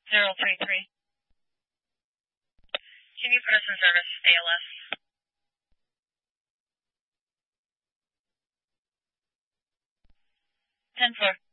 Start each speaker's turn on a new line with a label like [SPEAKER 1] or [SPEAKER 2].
[SPEAKER 1] 033. Can you put us in service, ALS? 10-4.